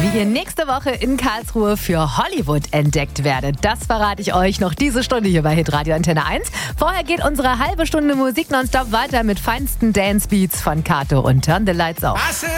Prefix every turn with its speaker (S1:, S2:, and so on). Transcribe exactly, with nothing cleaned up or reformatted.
S1: Wie ihr nächste Woche in Karlsruhe für Hollywood entdeckt werdet, das verrate ich euch noch diese Stunde hier bei Hitradio Antenne eins. Vorher geht unsere halbe Stunde Musik nonstop weiter mit feinsten Dance-Beats von Kato und Turn the Lights Off.